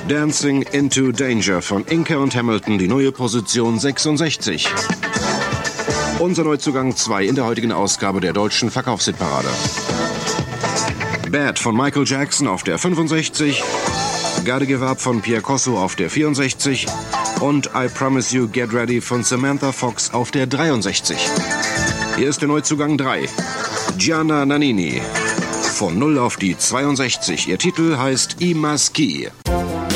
Dancing into Danger von Inca und Hamilton, die neue Position 66. Unser Neuzugang 2 in der heutigen Ausgabe der deutschen Verkaufshitparade. Bad von Michael Jackson auf der 65, Gotta Give Up von Pierre Corso auf der 64 und I Promise You Get Ready von Samantha Fox auf der 63. Hier ist der Neuzugang 3, Gianna Nannini. Von 0 auf die 62. Ihr Titel heißt I Maschi.